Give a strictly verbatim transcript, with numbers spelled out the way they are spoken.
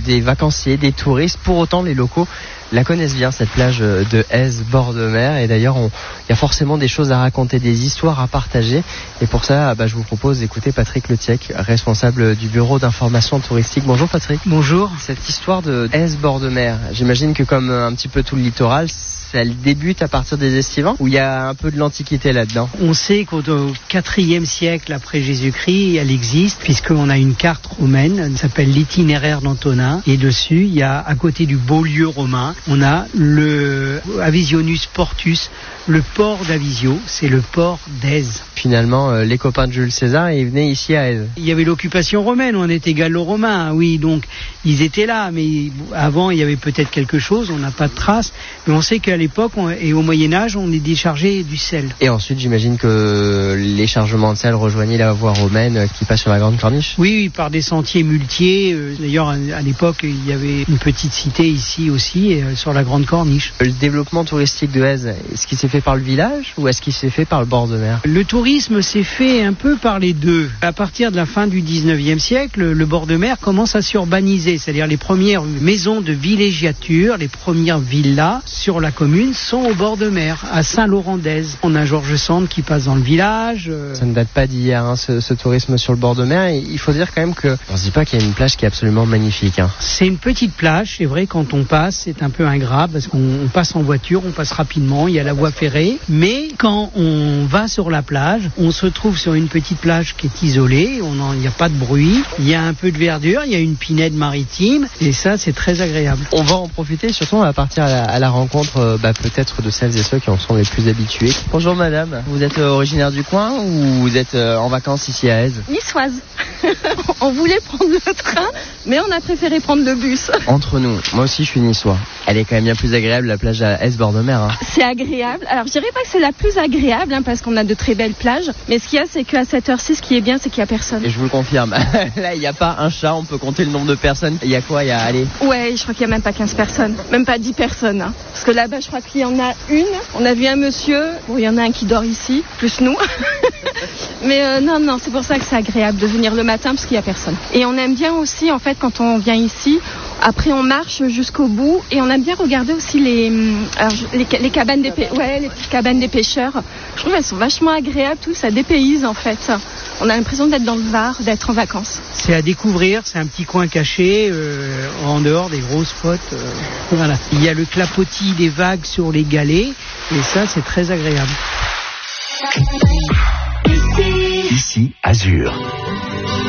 des vacanciers, des touristes. Pour autant, les locaux la connaissent bien, cette plage de Èze, bord de mer. Et d'ailleurs, il y a forcément des choses à raconter, des histoires à partager. Et pour ça, bah, je vous propose d'écouter Patrick Letiec, responsable du bureau d'information touristique. Bonjour Patrick. Bonjour. Cette histoire de Èze, bord de mer, j'imagine que comme un petit peu tout le littoral, elle débute à partir des Estivants, où il y a un peu de l'Antiquité là-dedans. On sait qu'au quatrième siècle après Jésus-Christ, elle existe, puisqu'on a une carte romaine, elle s'appelle l'itinéraire d'Antonin, et dessus, il y a, à côté du beau lieu romain, on a le Avisionus Portus, le port d'Avisio, c'est le port d'Èze. Finalement, euh, les copains de Jules César, ils venaient ici à Èze. Il y avait l'occupation romaine, on était gallo-romains, oui, donc ils étaient là, mais avant il y avait peut-être quelque chose, on n'a pas de traces, mais on sait qu'à l'époque on, et au Moyen-Âge, on est déchargé du sel. Et ensuite, j'imagine que les chargements de sel rejoignaient la voie romaine qui passe sur la Grande Corniche. Oui, oui, par des sentiers muletiers. D'ailleurs, à l'époque, il y avait une petite cité ici aussi, sur la Grande Corniche. Le développement touristique de Èze, est-ce qu'il s'est fait par le village ou est-ce qu'il s'est fait par le bord de mer? Le tourisme s'est fait un peu par les deux. À partir de la fin du dix-neuvième siècle, le bord de mer commence à s'urbaniser, c'est-à-dire les premières maisons de villégiature, les premières villas sur la commune sont au bord de mer, à Saint-Laurent-d'Èze. On a Georges Sand qui passe dans le village. Ça ne date pas d'hier, hein, ce, ce tourisme sur le bord de mer. Et il faut dire quand même que on se dit pas qu'il y a une plage qui est absolument magnifique. Hein. C'est une petite plage, c'est vrai, quand on passe, c'est un peu ingrat parce qu'on on passe en voiture, on passe rapidement, il y a la voie ferrée. Mais quand on va sur la plage, on se trouve sur une petite plage qui est isolée, il n'y a pas de bruit, il y a un peu de verdure, il y a une pinède maritime et ça, c'est très agréable. On va en profiter, surtout on va partir à la, à la rencontre bah, peut-être de celles et ceux qui en sont les plus habitués. Bonjour madame, vous êtes originaire du coin ou vous êtes en vacances ici à Èze? Niçoise. On voulait prendre le train, mais on a préféré prendre le bus. Entre nous, moi aussi je suis niçois. Elle est quand même bien plus agréable la plage à Èze bord de mer. Hein. C'est agréable. Alors je dirais pas que c'est la plus agréable hein, parce qu'on a de très belles plages, mais ce qu'il y a c'est qu'à cette heure-ci, ce qui est bien c'est qu'il y a personne. Et je vous le confirme, là il n'y a pas un chat, on peut compter le nombre de personnes. Il y a quoi? Il y a allez. Ouais, je crois qu'il n'y a même pas quinze personnes, même pas dix personnes. Hein. Parce que là-bas je crois qu'il y en a une. On a vu un monsieur, bon il y en a un qui dort ici, plus nous. Mais euh, non, non, c'est pour ça que c'est agréable de venir le matin parce qu'il n'y a personne. Et on aime bien aussi, en fait, quand on vient ici, après on marche jusqu'au bout et on aime bien regarder aussi les, alors, les, les, cabanes, des, ouais, les petites cabanes des pêcheurs. Je trouve qu'elles sont vachement agréables, tout ça dépayse en fait. On a l'impression d'être dans le Var, d'être en vacances. C'est à découvrir, c'est un petit coin caché, euh, en dehors des gros spots. Euh, voilà. Il y a le clapotis des vagues sur les galets et ça, c'est très agréable. Ici, Azur.